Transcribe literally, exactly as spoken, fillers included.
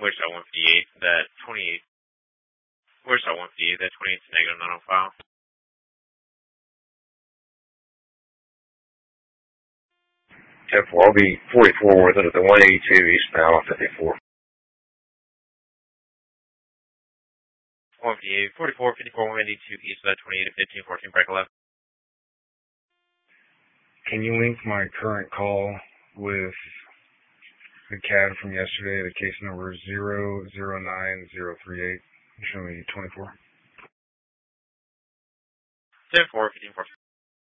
Where's that one fifty-eight? That twenty-eight. Where's that one fifty-eight? That twenty-eight is negative nine oh five. ten four, I'll be forty-four worth it at the one eighty-two eastbound on fifty-four. one fifty-eight, forty-four, fifty-four, one eighty-two east of that twenty-eight at fifteen fourteen, break left. Can you link my current call with the C A D from yesterday? The case number is zero zero nine zero three eight. Show me twenty-four. ten four, fifteen four.